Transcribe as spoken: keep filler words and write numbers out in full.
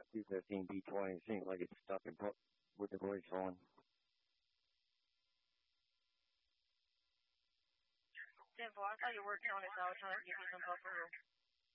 two fifteen B twenty. It seems like it's stuck and put with the brakes on. ten four, I thought you were working on it, so I was trying to give you some buffer room.